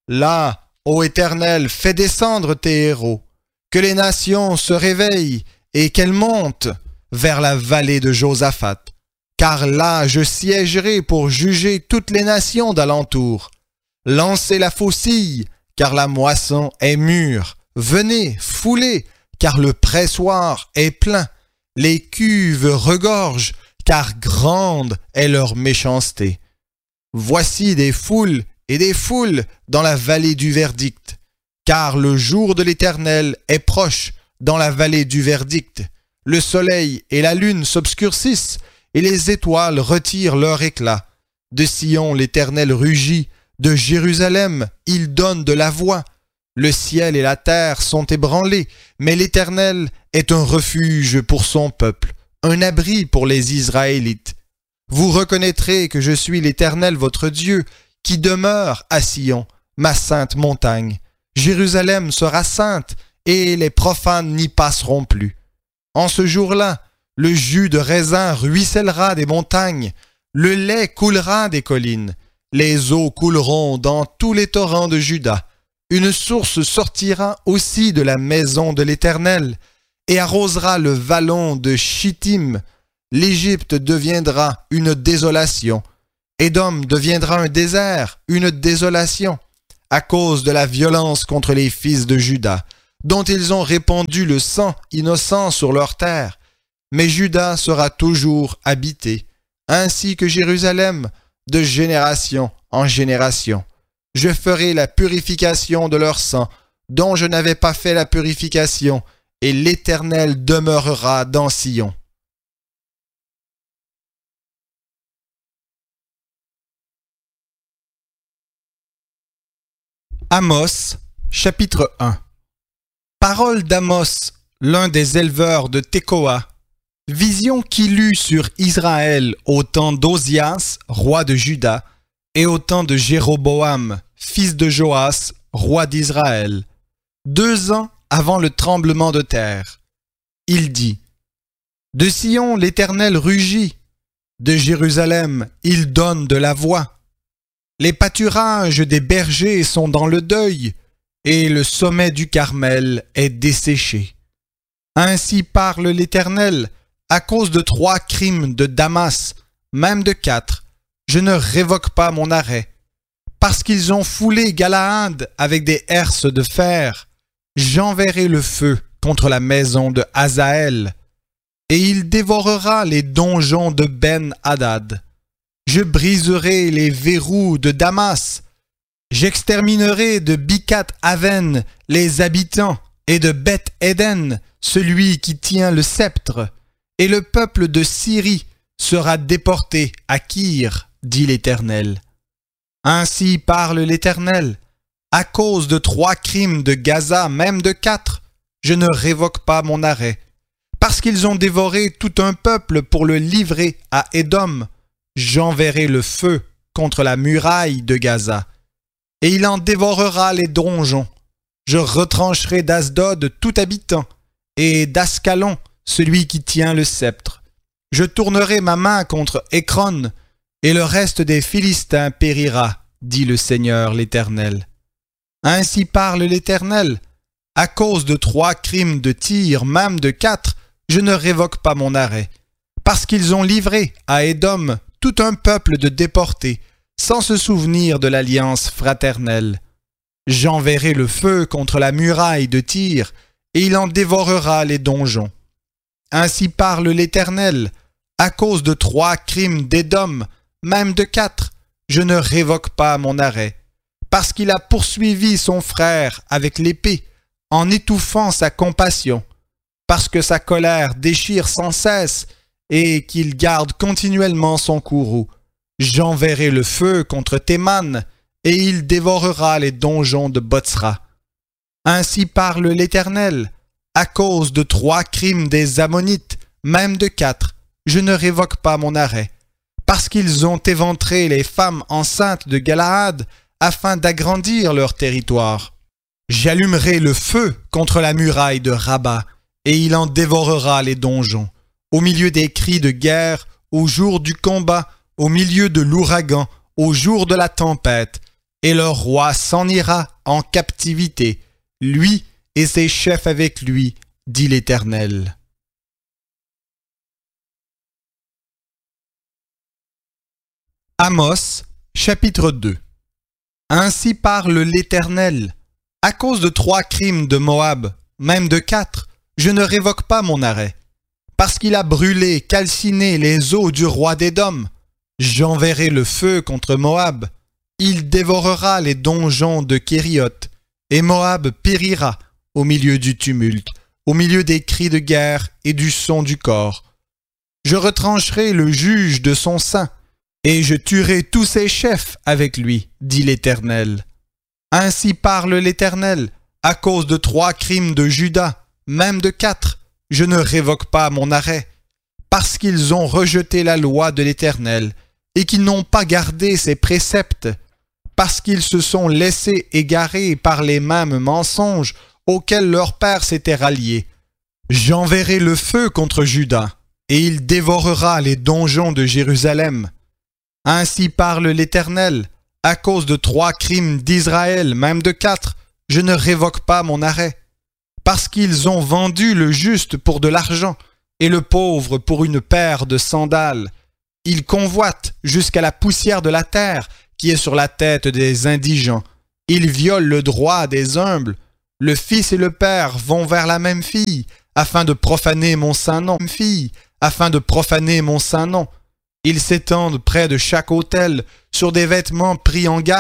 Là, ô Éternel, fais descendre tes héros, que les nations se réveillent et qu'elles montent vers la vallée de Josaphat. Car là, je siégerai pour juger toutes les nations d'alentour. Lancez la faucille, car la moisson est mûre. Venez, foulez, car le pressoir est plein. Les cuves regorgent, car grande est leur méchanceté. Voici des foules et des foules dans la vallée du verdict, car le jour de l'Éternel est proche dans la vallée du verdict. Le soleil et la lune s'obscurcissent, et les étoiles retirent leur éclat. De Sion l'Éternel rugit, de Jérusalem il donne de la voix. Le ciel et la terre sont ébranlés, mais l'Éternel est un refuge pour son peuple, un abri pour les Israélites. Vous reconnaîtrez que je suis l'Éternel votre Dieu, qui demeure à Sion, ma sainte montagne. Jérusalem sera sainte, et les profanes n'y passeront plus. En ce jour-là, le jus de raisin ruissellera des montagnes, le lait coulera des collines, les eaux couleront dans tous les torrents de Juda. Une source sortira aussi de la maison de l'Éternel, et arrosera le vallon de Chittim. L'Égypte deviendra une désolation. Édom deviendra un désert, une désolation, à cause de la violence contre les fils de Juda, dont ils ont répandu le sang innocent sur leur terre. Mais Juda sera toujours habité, ainsi que Jérusalem, de génération en génération. Je ferai la purification de leur sang, dont je n'avais pas fait la purification, et l'Éternel demeurera dans Sion. Amos, chapitre 1. Parole d'Amos, l'un des éleveurs de Tekoa. Vision qu'il eut sur Israël au temps d'Ozias, roi de Juda, et au temps de Jéroboam, fils de Joas, roi d'Israël, 2 ans avant le tremblement de terre. Il dit: De Sion l'Éternel rugit, de Jérusalem il donne de la voix. Les pâturages des bergers sont dans le deuil, et le sommet du Carmel est desséché. Ainsi parle l'Éternel, à cause de 3 crimes de Damas, même de 4, je ne révoque pas mon arrêt. Parce qu'ils ont foulé Galaad avec des herses de fer, j'enverrai le feu contre la maison de Hazaël, et il dévorera les donjons de Ben-Hadad. Je briserai les verrous de Damas, j'exterminerai de Bicat-Aven les habitants, et de Beth-Éden celui qui tient le sceptre, et le peuple de Syrie sera déporté à Kir, dit l'Éternel. Ainsi parle l'Éternel, à cause de 3 crimes de Gaza, même de 4, je ne révoque pas mon arrêt. Parce qu'ils ont dévoré tout un peuple pour le livrer à Édom, j'enverrai le feu contre la muraille de Gaza, et il en dévorera les donjons. Je retrancherai d'Asdod tout habitant, et d'Ascalon celui qui tient le sceptre. Je tournerai ma main contre Écron, et le reste des Philistins périra, dit le Seigneur l'Éternel. Ainsi parle l'Éternel, à cause de 3 crimes de Tyr, même de 4, je ne révoque pas mon arrêt, parce qu'ils ont livré à Édom tout un peuple de déportés, sans se souvenir de l'alliance fraternelle. J'enverrai le feu contre la muraille de Tyr, et il en dévorera les donjons. Ainsi parle l'Éternel, à cause de 3 crimes d'Édom, même de 4, je ne révoque pas mon arrêt, parce qu'il a poursuivi son frère avec l'épée, en étouffant sa compassion, parce que sa colère déchire sans cesse, et qu'il garde continuellement son courroux. J'enverrai le feu contre Théman, et il dévorera les donjons de Botsra. Ainsi parle l'Éternel, à cause de 3 crimes des Ammonites, même de 4, je ne révoque pas mon arrêt, parce qu'ils ont éventré les femmes enceintes de Galaad afin d'agrandir leur territoire. J'allumerai le feu contre la muraille de Rabat, et il en dévorera les donjons. Au milieu des cris de guerre, au jour du combat, au milieu de l'ouragan, au jour de la tempête, et leur roi s'en ira en captivité, lui et ses chefs avec lui, dit l'Éternel. Amos, chapitre 2. Ainsi parle l'Éternel, à cause de 3 crimes de Moab, même de 4, je ne révoque pas mon arrêt. Parce qu'il a brûlé, calciné les eaux du roi d'Édom, j'enverrai le feu contre Moab. Il dévorera les donjons de Kérioth, et Moab périra au milieu du tumulte, au milieu des cris de guerre et du son du cor. Je retrancherai le juge de son sein, et je tuerai tous ses chefs avec lui, dit l'Éternel. Ainsi parle l'Éternel, à cause de 3 crimes de Juda, même de 4, je ne révoque pas mon arrêt, parce qu'ils ont rejeté la loi de l'Éternel, et qu'ils n'ont pas gardé ses préceptes, parce qu'ils se sont laissés égarer par les mêmes mensonges auxquels leur père s'était rallié. J'enverrai le feu contre Juda, et il dévorera les donjons de Jérusalem. Ainsi parle l'Éternel, à cause de 3 crimes d'Israël, même de 4, je ne révoque pas mon arrêt, parce qu'ils ont vendu le juste pour de l'argent et le pauvre pour une paire de sandales. Ils convoitent jusqu'à la poussière de la terre qui est sur la tête des indigents. Ils violent le droit des humbles. Le fils et le père vont vers la même fille, afin de profaner mon saint nom. Ils s'étendent près de chaque autel, sur des vêtements pris en gamme.